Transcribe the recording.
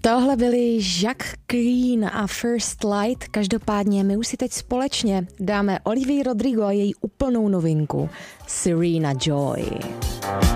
Tohle byli Jacques Green a First Light. Každopádně my už si teď společně dáme Olivii Rodrigo a její úplnou novinku Serena Joy.